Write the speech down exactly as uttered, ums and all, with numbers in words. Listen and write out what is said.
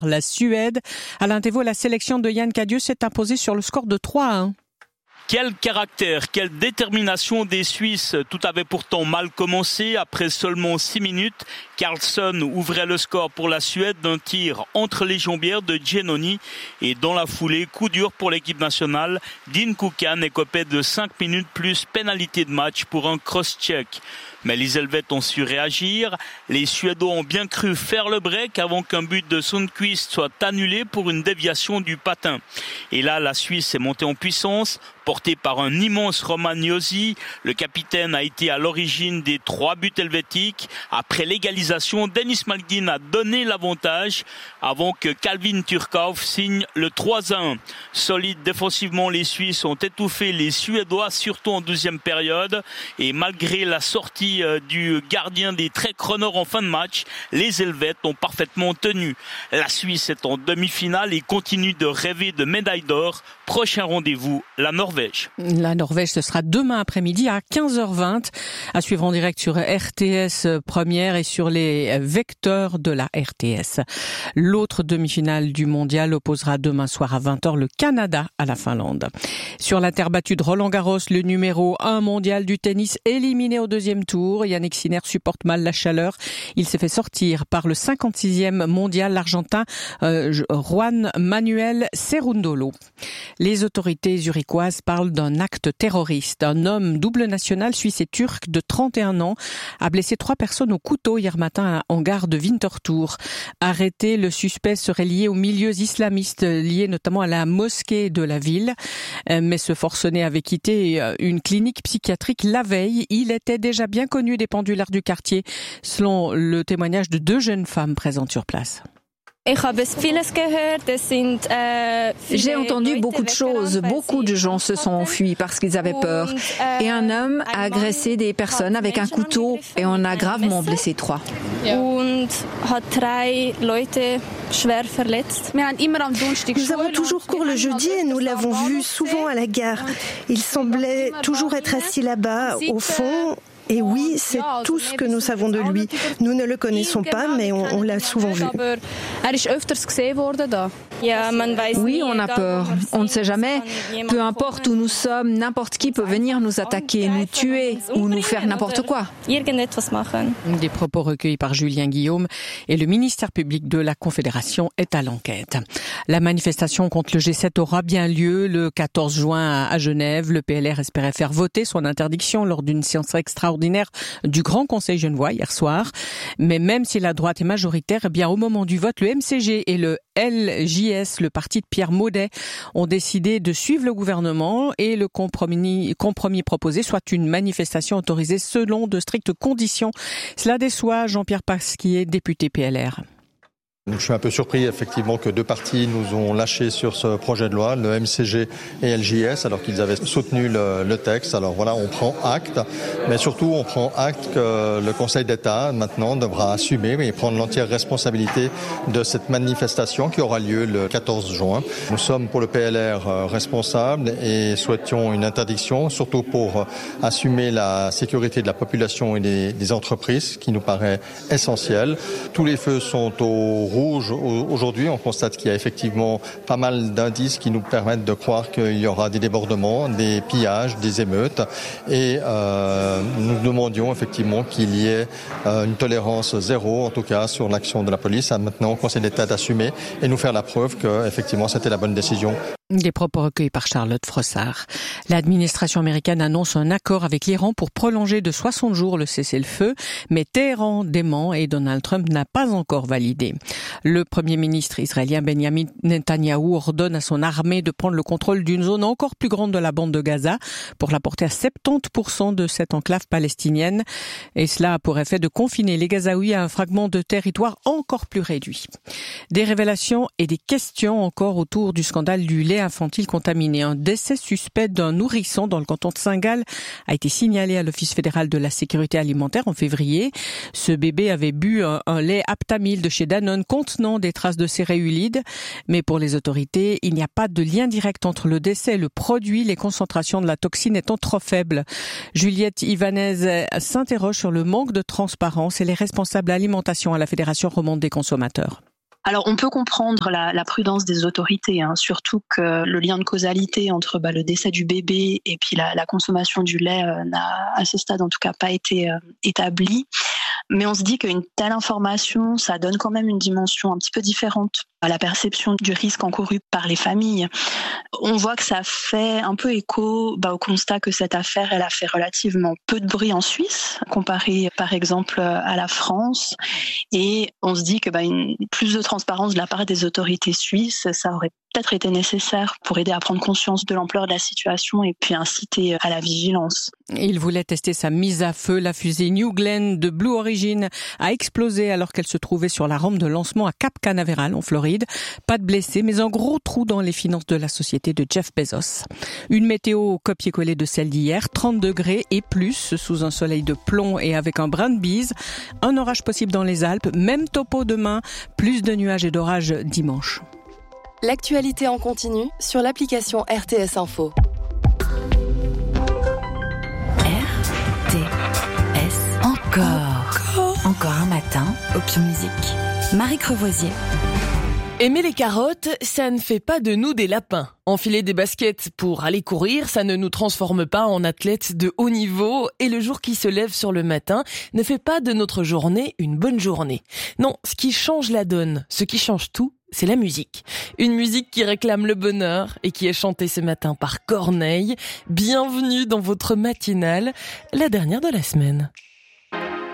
La Suède. Alain Thévault, la sélection de Yann Cadieux s'est imposée sur le score de trois à un. Quel caractère, quelle détermination des Suisses. Tout avait pourtant mal commencé. Après seulement six minutes, Carlsson ouvrait le score pour la Suède d'un tir entre les jambières de Giannoni. Et dans la foulée, coup dur pour l'équipe nationale. Dean Kukan écopait de cinq minutes plus pénalité de match pour un cross-check. Mais les Helvètes ont su réagir. Les Suédois ont bien cru faire le break avant qu'un but de Sundqvist soit annulé pour une déviation du patin. Et là, la Suisse est montée en puissance, portée par un immense Romagnosi. Le capitaine a été à l'origine des trois buts helvétiques. Après l'égalisation, Dennis Malgin a donné l'avantage avant que Calvin Turkov signe le trois à un. Solides défensivement, les Suisses ont étouffé les Suédois, surtout en deuxième période. Et malgré la sortie du gardien des Trekroner en fin de match, les Helvètes ont parfaitement tenu. La Suisse est en demi-finale et continue de rêver de médaille d'or. Prochain rendez-vous, la Norvège. La Norvège, ce sera demain après-midi à quinze heures vingt, à suivre en direct sur R T S Première et sur les vecteurs de la R T S. L'autre demi-finale du mondial opposera demain soir à vingt heures le Canada à la Finlande. Sur la terre battue de Roland-Garros, le numéro un mondial du tennis éliminé au deuxième tour. Yannick Sinner supporte mal la chaleur. Il s'est fait sortir par le cinquante-sixième mondial, l'Argentin euh, Juan Manuel Cerundolo. Les autorités zurichoises parlent d'un acte terroriste. Un homme double national suisse et turc de trente et un ans a blessé trois personnes au couteau hier matin en gare de Winterthur. Arrêté, le suspect serait lié aux milieux islamistes, liés notamment à la mosquée de la ville. Mais ce forcené avait quitté une clinique psychiatrique la veille. Il était déjà bien connu des pendulaires du quartier, selon le témoignage de deux jeunes femmes présentes sur place. J'ai entendu beaucoup de choses. Beaucoup de gens se sont enfuis parce qu'ils avaient peur. Et un homme a agressé des personnes avec un couteau et en a gravement blessé trois. Nous avons toujours cours le jeudi et nous l'avons vu souvent à la gare. Il semblait toujours être assis là-bas, au fond. Et oui, c'est tout ce que nous savons de lui. Nous ne le connaissons pas, mais on, on l'a souvent vu. Oui, on a peur. On ne sait jamais. Peu importe où nous sommes, n'importe qui peut venir nous attaquer, nous tuer ou nous faire n'importe quoi. Des propos recueillis par Julien Guillaume et le ministère public de la Confédération est à l'enquête. La manifestation contre le G sept aura bien lieu le quatorze juin à Genève. Le P L R espérait faire voter son interdiction lors d'une séance extraordinaire du Grand Conseil genevois hier soir. Mais même si la droite est majoritaire, eh bien au moment du vote, le M C G et le L J S, le parti de Pierre Maudet, ont décidé de suivre le gouvernement et le compromis, compromis proposé soit une manifestation autorisée selon de strictes conditions. Cela déçoit Jean-Pierre Pasquier, député P L R. Je suis un peu surpris effectivement que deux partis nous ont lâchés sur ce projet de loi, le M C G et L J S, alors qu'ils avaient soutenu le, le texte. Alors voilà, on prend acte, mais surtout on prend acte que le Conseil d'État maintenant devra assumer et prendre l'entière responsabilité de cette manifestation qui aura lieu le quatorze juin. Nous sommes pour le P L R responsables et souhaitions une interdiction, surtout pour assumer la sécurité de la population et des, des entreprises, qui nous paraît essentiel. Tous les feux sont au rouge aujourd'hui. On constate qu'il y a effectivement pas mal d'indices qui nous permettent de croire qu'il y aura des débordements, des pillages, des émeutes. Et euh, nous demandions effectivement qu'il y ait euh, une tolérance zéro, en tout cas, sur l'action de la police. Maintenant, au Conseil d'État d'assumer et nous faire la preuve que effectivement c'était la bonne décision. Des propos recueillis par Charlotte Frossard. L'administration américaine annonce un accord avec l'Iran pour prolonger de soixante jours le cessez-le-feu, mais Téhéran dément et Donald Trump n'a pas encore validé. Le Premier ministre israélien Benjamin Netanyahou ordonne à son armée de prendre le contrôle d'une zone encore plus grande de la bande de Gaza pour la porter à soixante-dix pour cent de cette enclave palestinienne. Et cela a pour effet de confiner les Gazaouis à un fragment de territoire encore plus réduit. Des révélations et des questions encore autour du scandale du lait infantile contaminé. Un décès suspect d'un nourrisson dans le canton de Saint-Gall a été signalé à l'Office fédéral de la sécurité alimentaire en février. Ce bébé avait bu un, un lait Aptamil de chez Danone contenant des traces de céréulides. Mais pour les autorités, il n'y a pas de lien direct entre le décès et le produit, les concentrations de la toxine étant trop faibles. Juliette Ivanez s'interroge sur le manque de transparence et les responsables alimentation à la Fédération romande des consommateurs. Alors, on peut comprendre la, la prudence des autorités, hein, surtout que le lien de causalité entre bah, le décès du bébé et puis la, la consommation du lait euh, n'a, à ce stade en tout cas, pas été euh, établi. Mais on se dit qu'une telle information, ça donne quand même une dimension un petit peu différente à la perception du risque encouru par les familles. On voit que ça fait un peu écho bah, au constat que cette affaire, elle a fait relativement peu de bruit en Suisse, comparé par exemple à la France. Et on se dit que bah, une, plus de transparence de la part des autorités suisses, ça aurait peut-être été nécessaire pour aider à prendre conscience de l'ampleur de la situation et puis inciter à la vigilance. Il voulait tester sa mise à feu. La fusée New Glenn de Blue Origin a explosé alors qu'elle se trouvait sur la rampe de lancement à Cap Canaveral en Floride. Pas de blessés, mais un gros trou dans les finances de la société de Jeff Bezos. Une météo copier-coller de celle d'hier, trente degrés et plus sous un soleil de plomb et avec un brin de bise. Un orage possible dans les Alpes, même topo demain, plus de nuages et d'orages dimanche. L'actualité en continu sur l'application R T S Info. R T S Encore. Encore. Encore un matin, Option Musique. Marie Crevoisier. Aimer les carottes, ça ne fait pas de nous des lapins. Enfiler des baskets pour aller courir, ça ne nous transforme pas en athlètes de haut niveau. Et le jour qui se lève sur le matin ne fait pas de notre journée une bonne journée. Non, ce qui change la donne, ce qui change tout, c'est la musique. Une musique qui réclame le bonheur et qui est chantée ce matin par Corneille. Bienvenue dans votre matinale, la dernière de la semaine.